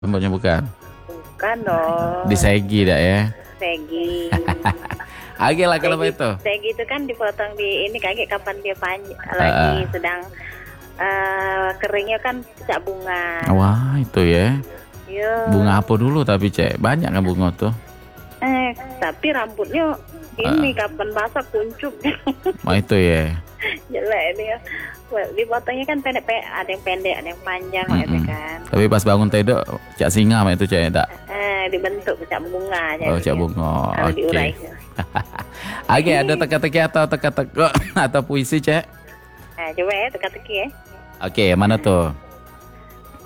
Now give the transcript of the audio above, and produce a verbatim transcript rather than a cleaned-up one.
Rambutnya bukan. Bukan dong. Disegi dah ya. Segi. Oke lah kalau Segi, itu. segi itu kan dipotong di ini kayak kapan dia panjang Ah, lagi ah. sedang eh, keringnya kan pucak bunga. Wah itu ya. Yo. Bunga apa dulu tapi cek banyak kan bunga tuh. Eh, tapi rambutnya ini kapan basah kuncup. Wah itu ya. Jelek dia. Well, dipotongnya kan pendek, pe- ada yang pendek, ada yang panjang gitu Mm-mm. kan. Tapi pas bangun tidur cak singa mah itu cek tak. Eh, dibentuk pucak bunga Oh jadinya. cak bunga. Kalau Oke. diurai. Oke ada teka-teki atau teka-teki atau puisi cek. Nah, coba ya teka-teki ya. Oke mana tuh?